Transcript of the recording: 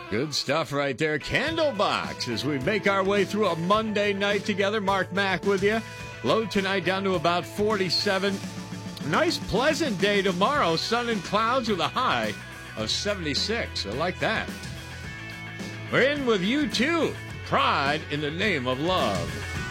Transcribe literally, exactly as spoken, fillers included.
Good stuff right there. Candlebox as we make our way through a Monday night together. Mark Mack with you. Low tonight down to about forty-seven. Nice, pleasant day tomorrow. Sun and clouds with a high of seventy-six. I like that. We're in with U two. Pride in the Name of Love.